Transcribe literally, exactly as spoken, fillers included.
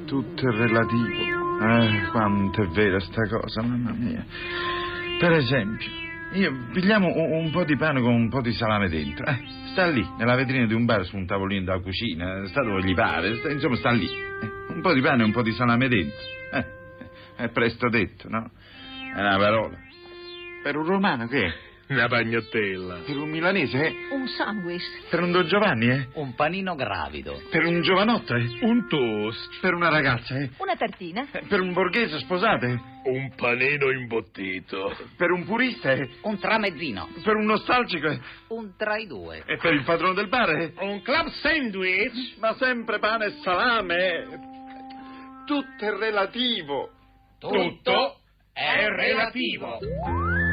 Tutto è relativo. Eh, quanto è vera sta cosa, mamma mia. Per esempio, io pigliamo un, un po' di pane con un po' di salame dentro. Eh, sta lì, nella vetrina di un bar su un tavolino della cucina. Sta dove gli pare. Sta, insomma, sta lì. Eh, un po' di pane e un po' di salame dentro. Eh, è presto detto, no? È una parola. Per un romano che è? Una pagnottella. Per un milanese, eh? Un sandwich. Per un Don Giovanni, eh? Un panino gravido. Per un giovanotto, eh? Un toast. Per una ragazza, eh? Una tartina. Eh, Per un borghese sposato, eh? Un panino imbottito. Per un purista, eh? Un tramezzino. Per un nostalgico, eh? Un tra i due. E per il padrone del bar, eh? Un club sandwich. Ma sempre pane e salame, eh? Tutto è relativo. Tutto è relativo.